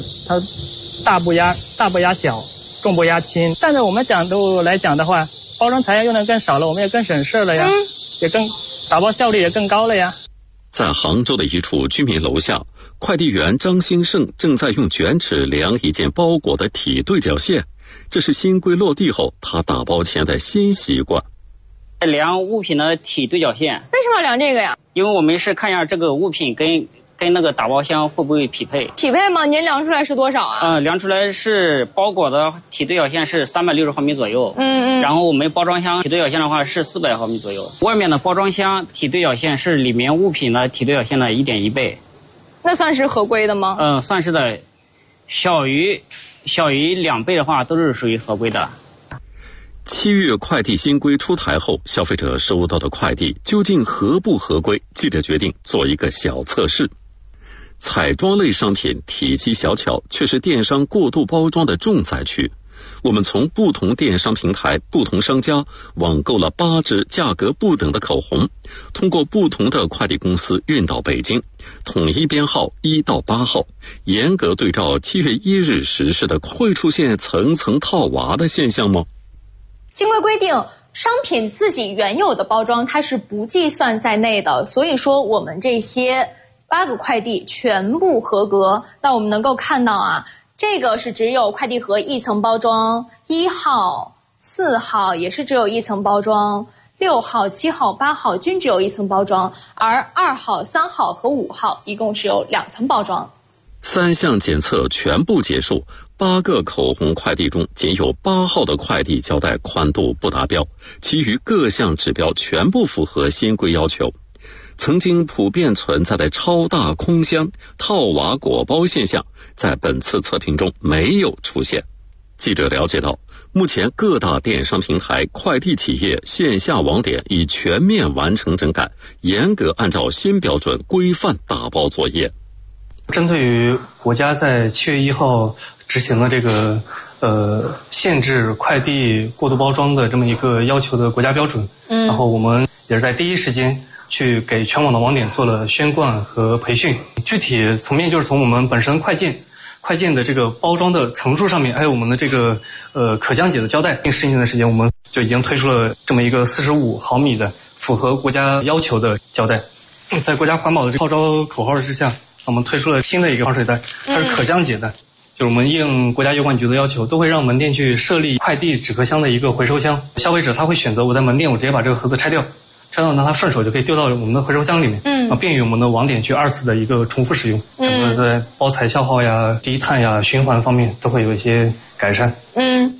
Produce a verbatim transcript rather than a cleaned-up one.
它大不压大不压小，重不压轻。站在我们角度来讲的话，包装材料用的更少了，我们也更省事了呀，嗯、也更打包效率也更高了呀。 在杭州的一处居民楼下，快递员张兴盛正在用卷尺量一件包裹的体对角线，这是新规落地后他打包前的新习惯。 量物品的体对角线。 为什么要量这个呀？ 因为我们是看一下这个物品跟跟那个打包箱会不会匹配。 匹配吗？您量出来是多少啊？ 嗯、呃，量出来是包裹的体对角线是三百六十毫米左右。 嗯嗯。 然后我们包装箱体对角线的话是四百毫米左右。外面的包装箱体对角线是里面物品的体对角线的一点一倍。 那算是合规的吗？ 嗯、呃，算是的。小于小于两倍的话都是属于合规的。 七月快递新规出台后，消费者收到的快递究竟合不合规？记者决定做一个小测试。彩妆类商品体积小巧，却是电商过度包装的重灾区。我们从不同电商平台、不同商家网购了八支价格不等的口红，通过不同的快递公司运到北京，统一编号一到八号，严格对照七月一日实施的，会出现层层套娃的现象吗？ 新规规定，商品自己原有的包装它是不计算在内的，所以说我们这些八个快递全部合格。那我们能够看到啊，这个是只有快递盒一层包装，一号、四号也是只有一层包装，六号、七号、八号均只有一层包装，而二号、三号和五号一共只有两层包装。 三项检测全部结束，八个口红快递中仅有八号的快递胶带宽度不达标，其余各项指标全部符合新规要求。曾经普遍存在的超大空箱、套娃裹包现象，在本次测评中没有出现。记者了解到，目前各大电商平台、快递企业线下网点已全面完成整改，严格按照新标准规范打包作业。 针对于国家在七月一号执行了这个呃限制快递过度包装的这么一个要求的国家标准，嗯，然后我们也是在第一时间去给全网的网点做了宣贯和培训。具体层面就是从我们本身快件快件的这个包装的层数上面，还有我们的这个呃可降解的胶带，适应的时间我们就已经推出了这么一个四十五毫米的符合国家要求的胶带。在国家环保的号召口号之下，我们推出了新的一个防水袋，它是可降解的，嗯、就是我们应国家邮管局的要求，都会让门店去设立快递纸壳箱的一个回收箱。消费者他会选择我在门店我直接把这个盒子拆掉，拆掉呢他顺手就可以丢到我们的回收箱里面，嗯，啊，便于我们的网点去二次的一个重复使用，整个在包材消耗呀、低碳呀、循环方面都会有一些改善。 嗯。